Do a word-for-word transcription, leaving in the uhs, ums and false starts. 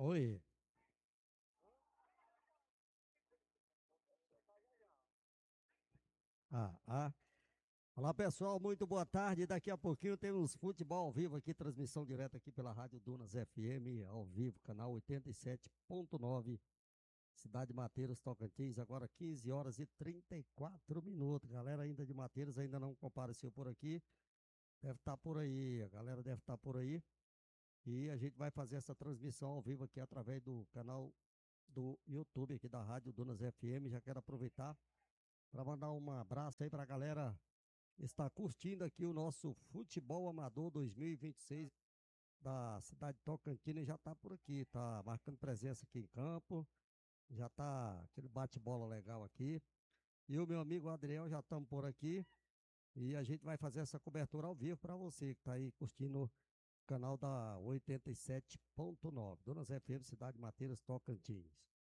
Oi. Ah, ah. Olá, pessoal, muito boa tarde. Daqui a pouquinho temos futebol ao vivo aqui, transmissão direta aqui pela Rádio Dunas F M, ao vivo, canal oitenta e sete ponto nove, Cidade de Mateiros, Tocantins. Agora quinze horas e trinta e quatro minutos. Galera ainda de Mateiros ainda não compareceu por aqui. Deve estar por aí, a galera deve estar por aí. E a gente vai fazer essa transmissão ao vivo aqui através do canal do YouTube aqui da Rádio Dunas F M. Já quero aproveitar para mandar um abraço aí para a galera que está curtindo aqui o nosso Futebol Amador dois mil e vinte e seis da cidade de Tocantins. E já está por aqui, tá marcando presença aqui em campo, já tá aquele bate-bola legal aqui. E o meu amigo Adriel já estamos por aqui e a gente vai fazer essa cobertura ao vivo para você que está aí curtindo o canal da oitenta e sete ponto nove, Dunas F M, Cidade de Mateiros, Tocantins.